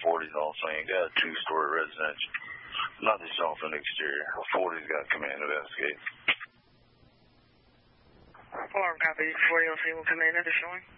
40's on scene. Got a two-story residential. Nothing shown from the exterior. 40's got to come in and investigate. Alarm copy. 40 on scene will come in. Nothing showing.